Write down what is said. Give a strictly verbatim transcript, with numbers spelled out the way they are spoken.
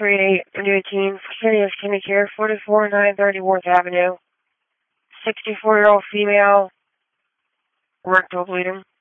three eight three eighteen, Fresenius Kidney Care, forty-four nine thirty Worth Avenue. sixty-four-year-old female, rectal bleeding.